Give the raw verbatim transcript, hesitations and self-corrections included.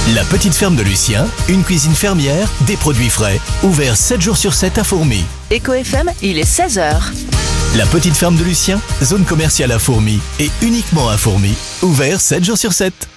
La petite ferme de Lucien, une cuisine fermière, des produits frais. Ouvert sept jours sur sept à Fourmi. Eco F M, il est seize heures. La petite ferme de Lucien, zone commerciale à Fourmi et uniquement à Fourmi. Ouvert sept jours sur sept.